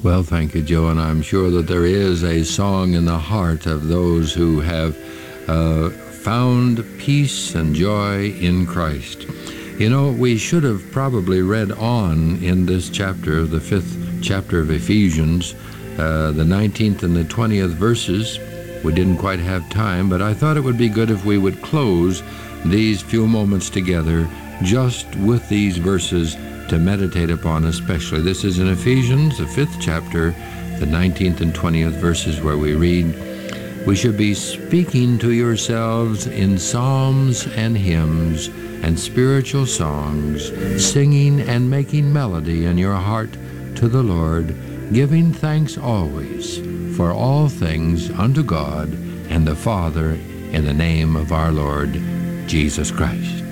Well, thank you, Joe, and I'm sure that there is a song in the heart of those who have found peace and joy in Christ. You know, we should have probably read on in this chapter, the 5th chapter of Ephesians, the 19th and the 20th verses. We didn't quite have time, but I thought it would be good if we would close these few moments together just with these verses to meditate upon especially. This is in Ephesians, the 5th chapter, the 19th and 20th verses, where we read, "We should be speaking to yourselves in psalms and hymns and spiritual songs, singing and making melody in your heart to the Lord, giving thanks always for all things unto God and the Father in the name of our Lord Jesus Christ."